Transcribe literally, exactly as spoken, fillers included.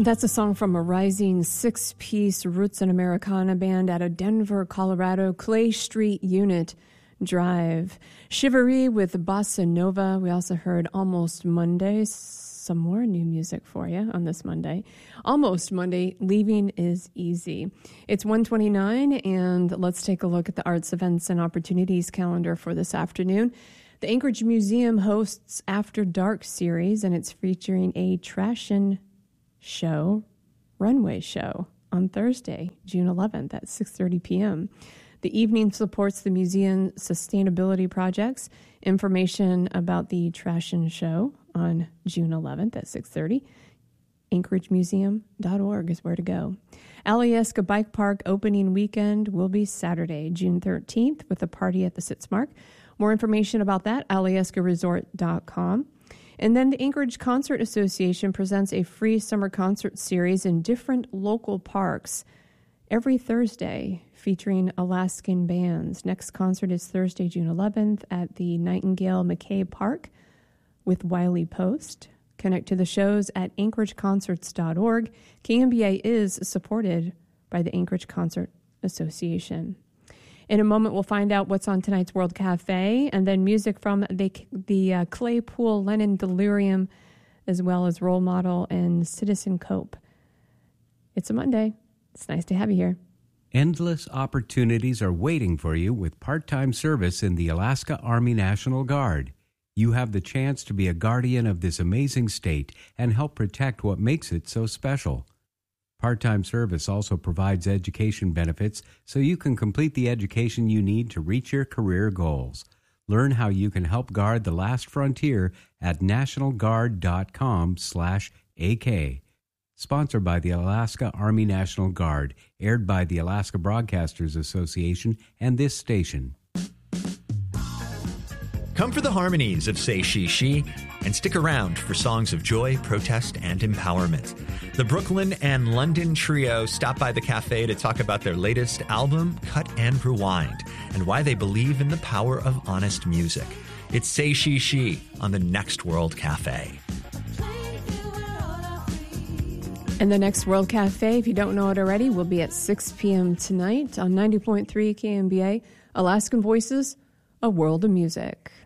That's a song from a rising six-piece roots and Americana band out of Denver, Colorado, Clay Street Unit Drive. Chivalry with Bossa Nova. We also heard Almost Monday. Some more new music for you on this Monday. Almost Monday, Leaving is Easy. It's one twenty-nine, and let's take a look at the arts, events, and opportunities calendar for this afternoon. The Anchorage Museum hosts After Dark series, and it's featuring a Trashin' show, runway show, on Thursday, June eleventh at six thirty p.m. The evening supports the museum sustainability projects. Information about the Trashin' show on June eleventh at six thirty. Anchorage Museum dot org is where to go. Alyeska Bike Park opening weekend will be Saturday, June thirteenth, with a party at the Sitzmark. More information about that, alyeska resort dot com. And then the Anchorage Concert Association presents a free summer concert series in different local parks every Thursday, featuring Alaskan bands. Next concert is Thursday, June eleventh at the Nightingale McKay Park with Wiley Post. Connect to the shows at anchorage concerts dot org. K M B A is supported by the Anchorage Concert Association. In a moment, we'll find out what's on tonight's World Cafe, and then music from the, the uh, Claypool Lennon Delirium, as well as Role Model and Citizen Cope. It's a Monday. It's nice to have you here. Endless opportunities are waiting for you with part-time service in the Alaska Army National Guard. You have the chance to be a guardian of this amazing state and help protect what makes it so special. Part-time service also provides education benefits so you can complete the education you need to reach your career goals. Learn how you can help guard the last frontier at national guard dot com slash A K. Sponsored by the Alaska Army National Guard, aired by the Alaska Broadcasters Association and this station. Come for the harmonies of Say She She and stick around for songs of joy, protest, and empowerment. The Brooklyn and London Trio stop by the cafe to talk about their latest album, Cut and Rewind, and why they believe in the power of honest music. It's Say She She on the Next World Cafe. And the Next World Cafe, if you don't know it already, will be at six p.m. tonight on ninety point three K M B A, Alaskan Voices, A World of Music.